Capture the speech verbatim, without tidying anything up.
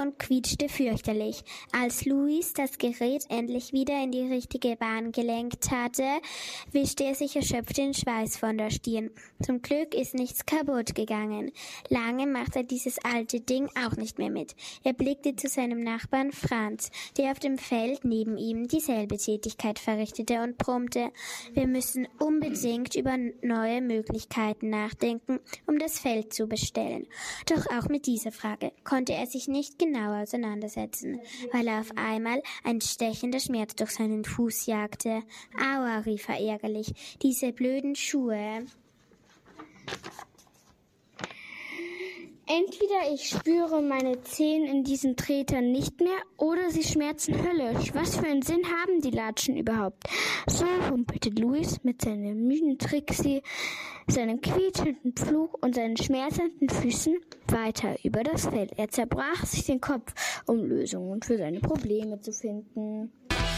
und quietschte fürchterlich. Als Louis das Gerät endlich wieder in die richtige Bahn gelenkt hatte, wischte er sich erschöpft den Schweiß von der Stirn. Zum Glück ist nichts kaputt gegangen. Lange machte dieses alte Ding auch nicht mehr mit. Er blickte zu seinem Nachbarn Franz, der auf dem Feld neben ihm dieselbe Tätigkeit verrichtete und brummte: Wir müssen unbedingt über neue Möglichkeiten nachdenken, um das Feld zu bestellen. Doch auch mit dieser Frage konnte er sich nicht genau auseinandersetzen, weil er auf einmal ein stechender Schmerz durch seinen Fuß jagte. Aua, rief er ärgerlich, diese blöden Schuhe. Entweder ich spüre meine Zehen in diesen Tretern nicht mehr oder sie schmerzen höllisch. Was für einen Sinn haben die Latschen überhaupt? So humpelte Louis mit seiner müden Trixie, seinem quietschenden Pflug und seinen schmerzenden Füßen weiter über das Feld. Er zerbrach sich den Kopf, um Lösungen für seine Probleme zu finden.